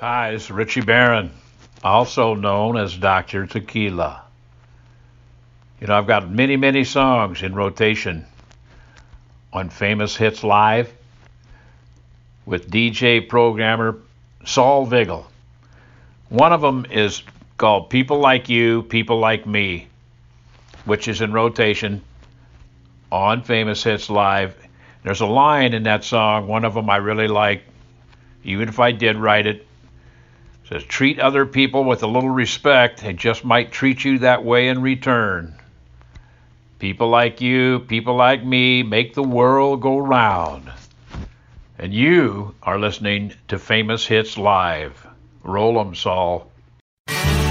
Hi, it's Richie Barron, also known as Dr. Tequila. I've got many, many songs in rotation on Famous Hits Live with DJ programmer Saul Vigil. One of them is called People Like You, People Like Me, which is in rotation on Famous Hits Live. There's a line in that song, one of them I really like, even if I did write it. It says, treat other people with a little respect, they just might treat you that way in return. People like you, people like me, make the world go round. And you are listening to Famous Hits Live. Roll 'em, Saul.